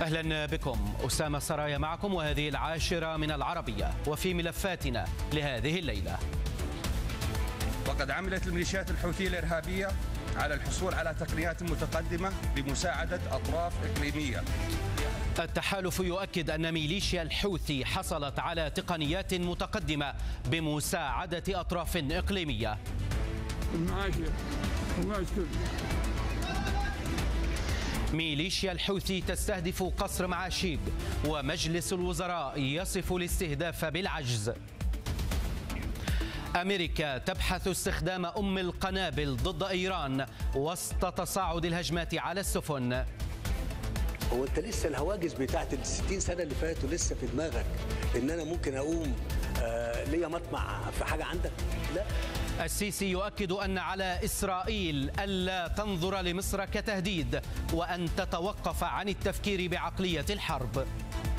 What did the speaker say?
أهلا بكم. أسامة سرايا معكم، وهذه العاشرة من العربية. وفي ملفاتنا لهذه الليلة: وقد عملت الميليشيات الحوثية الإرهابية على الحصول على تقنيات متقدمة بمساعدة أطراف إقليمية. التحالف يؤكد أن ميليشيا الحوثي حصلت على تقنيات متقدمة بمساعدة أطراف إقليمية. ميليشيا الحوثي تستهدف قصر معاشيق، ومجلس الوزراء يصف الاستهداف بالعجز. أمريكا تبحث استخدام القنابل ضد إيران وسط تصاعد الهجمات على السفن. هو انت لسه الهواجس بتاعت ال60 سنه اللي فاتوا لسه في دماغك ان انا ممكن اقوم ليا مطمع في حاجه عندك؟ لا. السيسي يؤكد أن على إسرائيل ألا تنظر لمصر كتهديد، وأن تتوقف عن التفكير بعقلية الحرب.